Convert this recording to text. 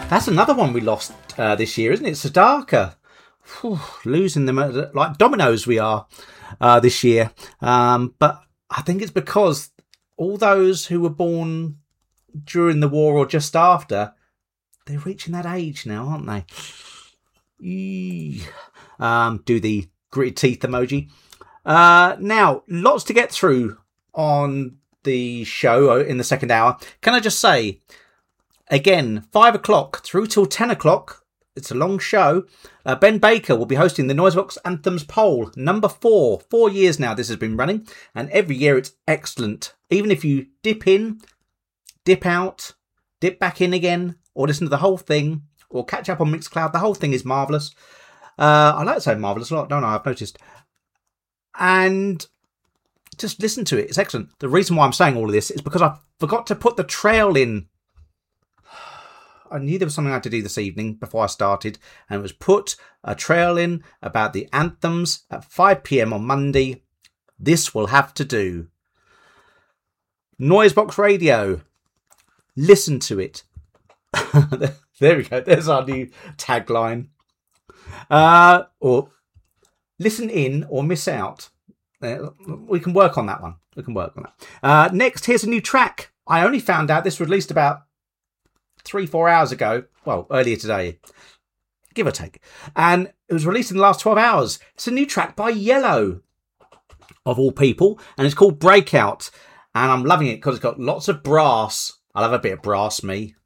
That's another one we lost this year, isn't it? Sadaka. Whew, losing them like dominoes we are this year. But I think it's because all those who were born during the war or just after, they're reaching that age now, aren't they? Do the gritted teeth emoji. Now, lots to get through on the show in the second hour. Can I just say, again, 5 o'clock through till 10 o'clock, it's a long show. Ben Baker will be hosting the Noisebox Anthems poll, number 4. 4 years now this has been running, and every year it's excellent. Even if you dip in, dip out, dip back in again, or listen to the whole thing, or catch up on Mixcloud, the whole thing is marvellous. I like to say marvellous a lot, don't I? I've noticed. And just listen to it. It's excellent. The reason why I'm saying all of this is because I forgot to put the trail in. I knew there was something I had to do this evening before I started, and it was put a trail in about the anthems at 5 p.m. on Monday. This will have to do. Noisebox Radio. Listen to it. There we go. There's our new tagline. Or listen in or miss out. We can work on that one. Next, here's a new track. I only found out this was released about 3-4 hours ago. Well, earlier today, give or take. And it was released in the last 12 hours. It's a new track by Yellow, of all people. And it's called Breakout. And I'm loving it because it's got lots of brass. I love a bit of brass, me.